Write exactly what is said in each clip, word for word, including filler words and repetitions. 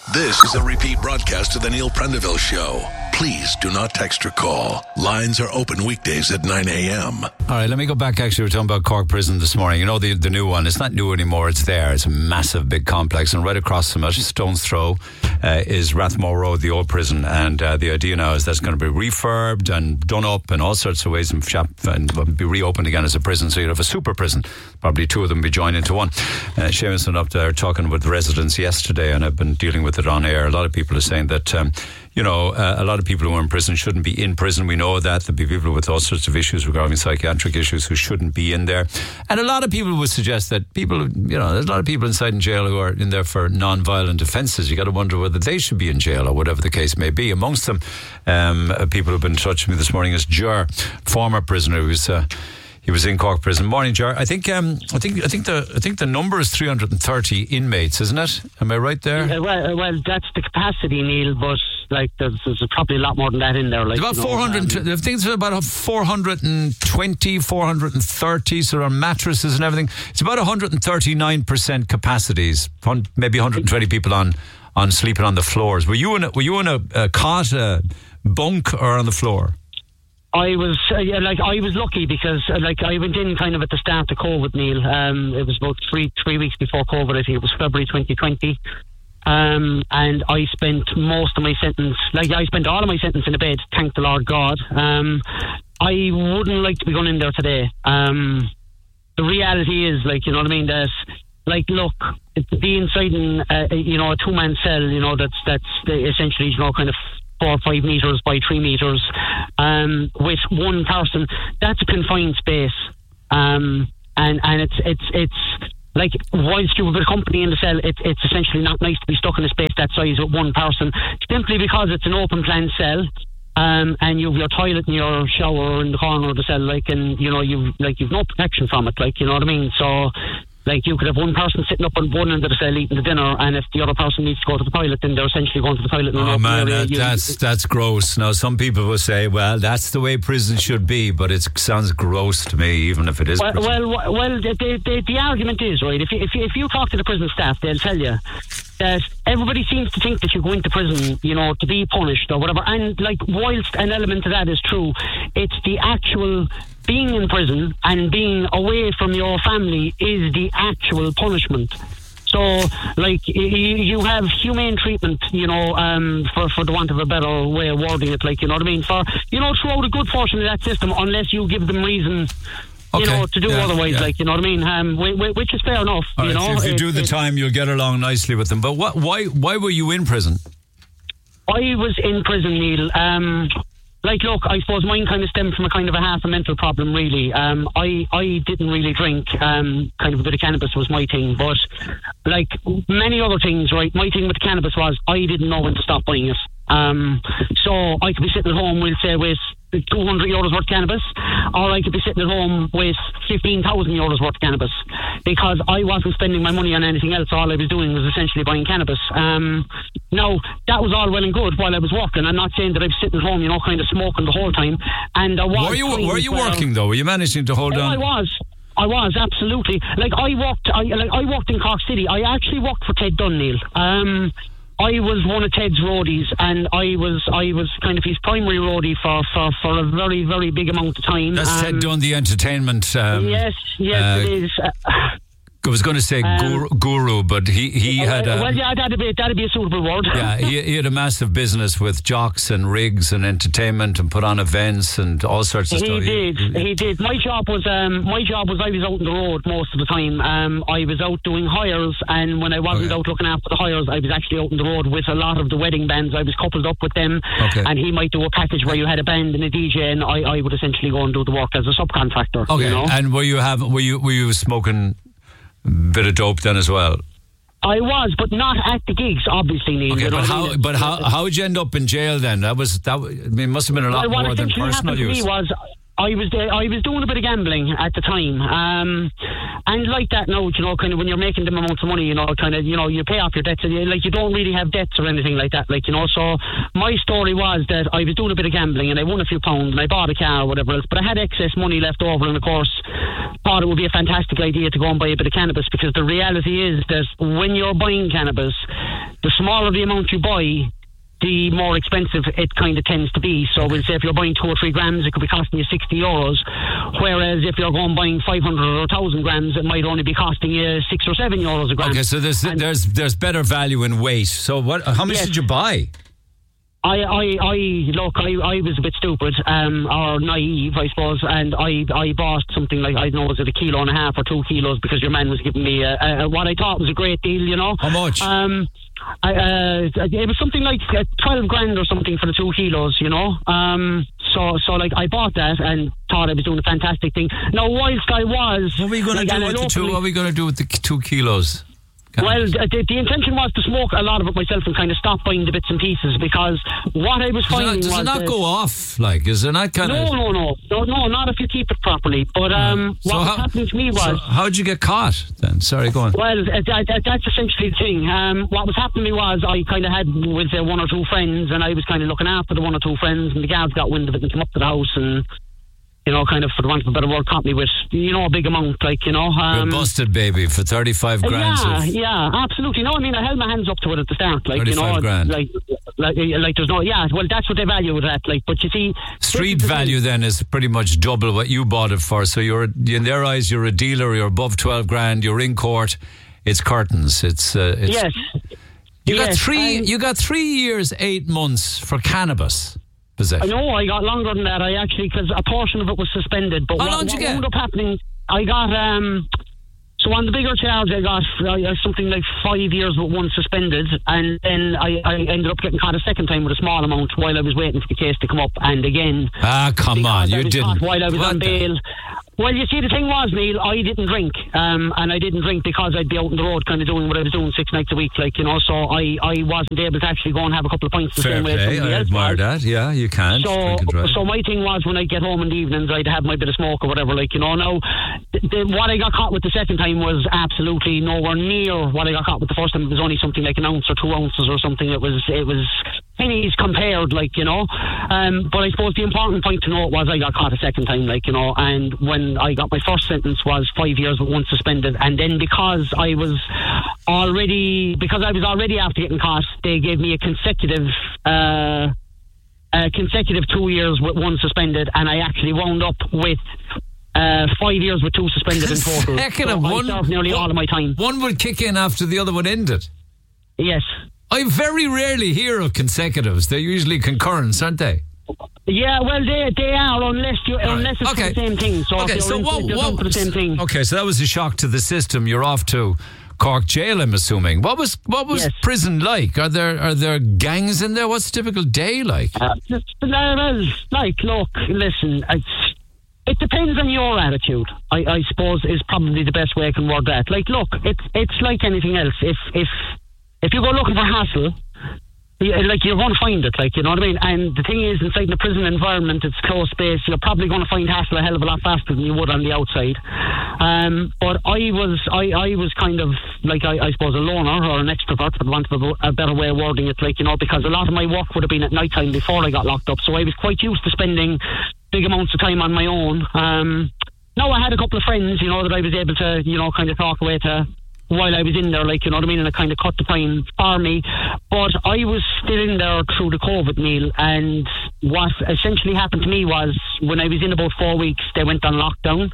This is a repeat broadcast of the Neil Prendeville Show. Please do not text or call. Lines are open weekdays at nine a.m. All right, let me go back. Actually, we're talking about Cork Prison this morning. You know, the the new one. It's not new anymore. It's there. It's a massive, big complex. And right across from it, just a stone's throw, uh, is Rathmore Road, the old prison. And uh, the idea now is that's going to be refurbed and done up in all sorts of ways and, shop, and be reopened again as a prison. So you'd have a super prison. Probably two of them be joined into one. Uh, Seamus went up there talking with the residents yesterday, and I've been dealing with it on air. A lot of people are saying that, um, you know, uh, a lot of people who are in prison shouldn't be in prison. We know that. There'll be people with all sorts of issues regarding psychiatric issues who shouldn't be in there. And a lot of people would suggest that people, you know, there's a lot of people inside in jail who are in there for non-violent offences. You got to wonder whether they should be in jail or whatever the case may be. Amongst them, um, people who've been in touch with me this morning is Ger, former prisoner who's... Uh, He was in Cork Prison. Morning, Jar. I think um, I think I think the I think the number is three hundred thirty inmates, isn't it? Am I right there? Uh, well, uh, well, that's the capacity, Neil. But like, there's, there's probably a lot more than that in there. Like it's about you know, four hundred. Um, I think it's about four hundred twenty, four hundred thirty. So on mattresses and everything, it's about one hundred thirty-nine percent capacities. Maybe one hundred twenty people on on sleeping on the floors. Were you in a, were you in a, a cot, a bunk, or on the floor? I was uh, yeah, like I was lucky because uh, like I went in kind of at the start of COVID, Neil. Um, it was about three three weeks before COVID. I think it was February twenty twenty, um, and I spent most of my sentence, like I spent all of my sentence in a bed. Thank the Lord God. Um, I wouldn't like to be going in there today. Um, the reality is, like, you know what I mean. That like, look, to be inside in uh, you know a two man cell, you know that's that's essentially you know kind of four or five metres by three metres um, with one person, that's a confined space. Um, and, and it's it's it's like, whilst you have a bit of company in the cell, it, it's essentially not nice to be stuck in a space that size with one person, simply because it's an open plan cell. Um, and you've your toilet and your shower in the corner of the cell, like, and you know you've like you've no protection from it, like, you know what I mean. So like, you could have one person sitting up on one end of the cell eating the dinner, and if the other person needs to go to the toilet, then they're essentially going to the toilet. Oh man, that, that's that's gross. Now, some people will say, well, that's the way prison should be, but it sounds gross to me, even if it is. Well, prison. well, well the, the, the argument is, right, if you, if, you, if you talk to the prison staff, they'll tell you that everybody seems to think that you go into prison, you know, to be punished or whatever. And like, whilst an element of that is true, it's the actual being in prison and being away from your family is the actual punishment. So, like, you, you have humane treatment, you know, um, for, for the want of a better way of wording it, like, you know what I mean, for, you know, throughout a good portion of that system, unless you give them reason, you okay. know, to do yeah, otherwise, yeah. like, you know what I mean, um, which is fair enough. All you right, know, so if you it, do the it, time, you'll get along nicely with them. But what? Why? Why were you in prison? I was in prison, Neil. Um, like, look, I suppose mine kind of stemmed from a kind of a half a mental problem, really. Um, I I didn't really drink. Um, kind of a bit of cannabis was my thing, but like many other things, right? My thing with the cannabis was I didn't know when to stop buying it. Um, so I could be sitting at home, we'll say, with two hundred euros worth of cannabis, or I could be sitting at home with fifteen thousand euros worth of cannabis, because I wasn't spending my money on anything else. All I was doing was essentially buying cannabis. Um, now, that was all well and good while I was working. I'm not saying that I was sitting at home, you know, kind of smoking the whole time. And I was Were you, were you well, working, though? Were you managing to hold oh, on? I was. I was, absolutely. Like, I worked, I, like, I worked in Cork City. I actually worked for Ted Dunn, Neil. Um, I was one of Ted's roadies, and I was I was kind of his primary roadie for, for, for a very, very big amount of time. That's um, Ted Dunn, the entertainment. Um, yes, yes, uh, it is. Uh, I was going to say um, guru, guru, but he, he had a... Well, yeah, that'd be, that'd be a suitable word. Yeah, he, he had a massive business with jocks and rigs and entertainment and put on events and all sorts of he stuff. Did, he did, he did. My job was, um, my job was I was out on the road most of the time. Um, I was out doing hires, and when I wasn't okay. out looking after the hires, I was actually out on the road with a lot of the wedding bands. I was coupled up with them, okay. and he might do a package where you had a band and a D J, and I, I would essentially go and do the work as a subcontractor. Okay, you know? And were you have were you were you smoking bit of dope then as well? I was, but not at the gigs, obviously, Neil. Okay, you know but how? I mean? But how? How did you end up in jail then? That was that. I mean, it must have been a lot well, more than personal use. Me was, I was there, I was doing a bit of gambling at the time, um, and like that now, you know, kind of when you're making them amounts of money, you know, kind of, you know, you pay off your debts, and you, like you don't really have debts or anything like that, like, you know. So my story was that I was doing a bit of gambling, and I won a few pounds, and I bought a car or whatever else, but I had excess money left over, and of course, thought it would be a fantastic idea to go and buy a bit of cannabis, because the reality is that when you're buying cannabis, the smaller the amount you buy, the more expensive it kind of tends to be. So we'll say if you're buying two or three grams, it could be costing you sixty euros. Whereas if you're going buying five hundred or one thousand grams, it might only be costing you six or seven euros a gram. Okay, so there's and there's there's better value in weight. So what? How much yes. did you buy? I, I, I look, I, I was a bit stupid, um, or naive, I suppose, and I, I bought something like, I don't know, was it a kilo and a half or two kilos, because your man was giving me a, a, what I thought was a great deal, you know. How much? Um, I, uh, it was something like twelve grand or something for the two kilos, you know. Um, so, so like I bought that and thought I was doing a fantastic thing. Now, whilst I was, what are we going to like, do with the two? What are we going to do with the two kilos? Well, the, the intention was to smoke a lot of it myself and kind of stop buying the bits and pieces, because what I was does finding it not, does was... it not go off? Like, is it not kind no, of... No, no, no. No, not if you keep it properly. But um, so what how, was happening to me was... So how'd you get caught then? Sorry, go on. Well, uh, that, that's essentially the thing. Um, what was happening to me was I kind of had with uh, one or two friends, and I was kind of looking after the one or two friends, and the guards got wind of it and came up to the house and... You know, kind of, for the want of a better word, caught me with, you know, a big amount, like, you know. Um, You're busted, baby, for thirty-five grand. Yeah, of yeah, absolutely. No, I mean, I held my hands up to it at the start, like, you know. grand. Like, like, like, there's no, yeah, well, that's what they value it at, like, but you see... Street value, thing. Then, is pretty much double what you bought it for, so you're, in their eyes, you're a dealer, you're above twelve grand, you're in court, it's curtains, it's... Uh, it's yes. You yes, got three, I, you got three years, eight months for cannabis. I know, I got longer than that. I actually, because a portion of it was suspended. But How what, long did what you get? ended up happening, I got, um, so on the bigger charge, I got uh, something like five years with one suspended. And then I, I ended up getting caught a second time with a small amount while I was waiting for the case to come up. And again... Ah, come on, you didn't. While I was what on bail... The? Well, you see, the thing was, Neil, I didn't drink, um, and I didn't drink because I'd be out on the road kind of doing what I was doing six nights a week, like, you know, so I, I wasn't able to actually go and have a couple of pints the Fair same way as play, somebody I else admire was. that, yeah, you can. So, so my thing was, when I get home in the evenings, I'd have my bit of smoke or whatever, like, you know. Now, the, the, what I got caught with the second time was absolutely nowhere near what I got caught with the first time. It was only something like an ounce or two ounces or something. It was, it was pennies compared, like, you know. Um, but I suppose the important point to note was I got caught a second time, like, you know, and when I got my first sentence was five years with one suspended, and then because I was already because I was already after getting caught, they gave me a consecutive uh, a consecutive two years with one suspended, and I actually wound up with uh, five years with two suspended in total. So one, I served nearly one, all of my time. One would kick in after the other one ended. Yes. I very rarely hear of consecutives. They're usually concurrents, aren't they? Yeah, well, they they are unless you right. unless it's okay. for the same thing. So okay, if so in, what, if what for the same thing. Okay, so that was a shock to the system. You're off to Cork jail, I'm assuming. What was what was yes. prison like? Are there are there gangs in there? What's a typical day like? Uh, well, like, look, listen, it's, it depends on your attitude. I, I suppose is probably the best way I can word that. Like, look, it's it's like anything else. If if if you go looking for hassle, yeah, like, you're going to find it, like, you know what I mean? And the thing is, inside the prison environment, it's closed space. You're probably going to find hassle a hell of a lot faster than you would on the outside. Um, but I was, I, I was kind of like, I, I suppose, a loner or an extrovert, for want of a, a better way of wording it, like, you know, because a lot of my work would have been at night time before I got locked up. So I was quite used to spending big amounts of time on my own. Um, now I had a couple of friends, you know, that I was able to, you know, kind of talk away to while I was in there, like, you know what I mean, and it kind of cut the time for me. But I was still in there through the COVID, Neil, and what essentially happened to me was, when I was in about four weeks, they went on lockdown.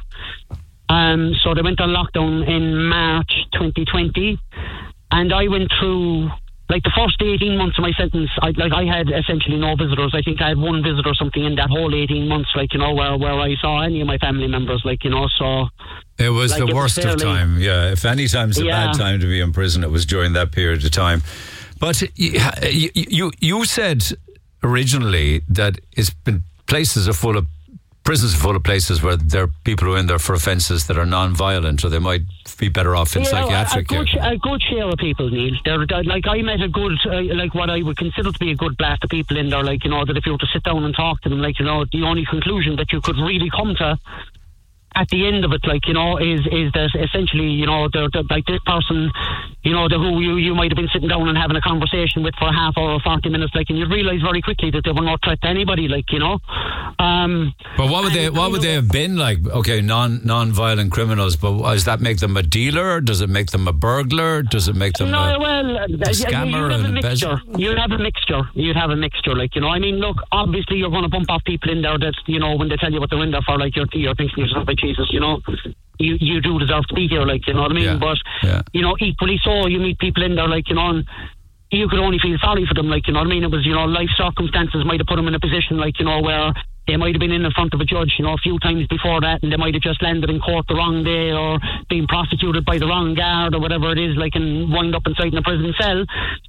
Um, so they went on lockdown in March twenty twenty, and I went through, like, the first eighteen months of my sentence, I, like, I had essentially no visitors. I think I had one visitor or something in that whole eighteen months, like, you know, where, where I saw any of my family members, like, you know, so... It was like the it worst was fairly, of time, yeah. If any time's a yeah. bad time to be in prison, it was during that period of time. But you, you, you said originally that it's been, places are full of, prisons are full of places where there are people who are in there for offences that are non-violent, or they might be better off in you psychiatric know, a, a care. good, a good share of people, Neil. They're, they're, like, I met a good, uh, like, what I would consider to be a good blast of people in there, like, you know, that if you were to sit down and talk to them, like, you know, the only conclusion that you could really come to at the end of it, like, you know, is is that essentially, you know, they're, they're, like, this person, you know, the who you, you might have been sitting down and having a conversation with for a half hour or forty minutes, like, and you realise very quickly that they were no threat to anybody, like, you know. Um, but what would they what would they have been like? Okay, non non-violent criminals, but does that make them a dealer? Does it make them a burglar? Does it make them no, a, well, a scammer? You'd have a and mixture. You'd have a mixture. You'd have a mixture, like, you know. I mean, look, obviously you're going to bump off people in there that, you know, when they tell you what they're in there for, like, you're, you're thinking to yourself, like, Jesus, you know, you, you do deserve to be here, like, you know what I mean? Yeah. But, yeah. you know, equally so, you meet people in there, like, you know, and you could only feel sorry for them, like, you know what I mean? It was, you know, life circumstances might have put them in a position, like, you know, where they might have been in front of a judge, you know, a few times before that, and they might have just landed in court the wrong day or been prosecuted by the wrong guard or whatever it is, like, and wind up inside in a prison cell.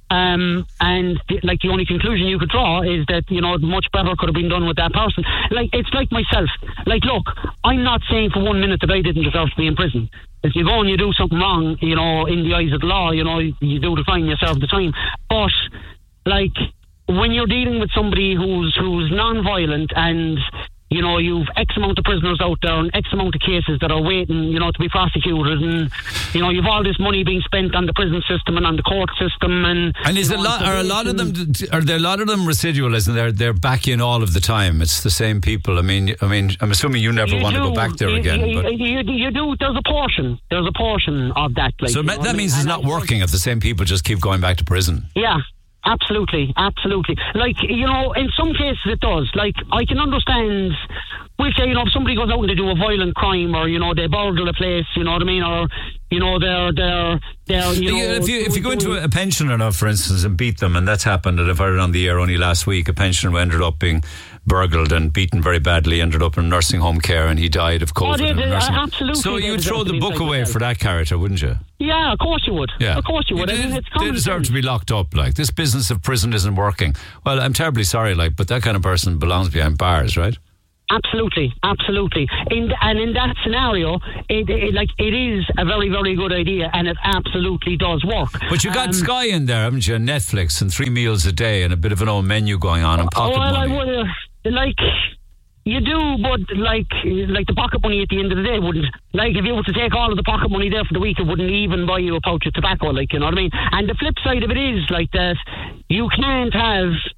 Um, and, the, like, the only conclusion you could draw is that, you know, much better could have been done with that person. Like, it's like myself. Like, look, I'm not saying for one minute that I didn't deserve to be in prison. If you go and you do something wrong, you know, in the eyes of the law, you know, you do the crime, you serve the time. But, like, when you're dealing with somebody who's who's non-violent and, you know, you've X amount of prisoners out there and X amount of cases that are waiting, you know, to be prosecuted, and, you know, you've all this money being spent on the prison system and on the court system, and and is a lot are a lot of them are there a lot of them residual, isn't there? They're back in all of the time. It's the same people. I mean, I mean, I'm assuming you never you want do, to go back there you, again. You, but you, you do. There's a portion. There's a portion of that. Like, so you know that means I mean? it's not working if the same people just keep going back to prison. Yeah. Absolutely, absolutely. Like, you know, in some cases it does. Like, I can understand, we say, you know, if somebody goes out and they do a violent crime, or, you know, they burgle a place, you know what I mean, or, you know, they're, they're, they're, you know... If you, if you go into a pensioner now, for instance, and beat them, and that's happened, and I've heard it on the air only last week, a pensioner ended up being burgled and beaten very badly, ended up in nursing home care, and he died of COVID. Oh, they, in they, nursing absolutely. So you'd throw the book away for that character, wouldn't you? Yeah, of course you would. Yeah. Of course you would. You I mean, it's they deserve to be locked up. Like, this business of prison isn't working. Well, I'm terribly sorry, like, but that kind of person belongs behind bars, right? Absolutely, absolutely. In, and in that scenario, it, it like it is a very, very good idea, and it absolutely does work. But you got um, Sky in there, haven't you? Netflix and three meals a day and a bit of an old menu going on and pocket well, money. I would, uh, like, you do, but like, like the pocket money at the end of the day wouldn't. Like, if you were to take all of the pocket money there for the week, it wouldn't even buy you a pouch of tobacco. Like, you know what I mean? And the flip side of it is like that. You can't have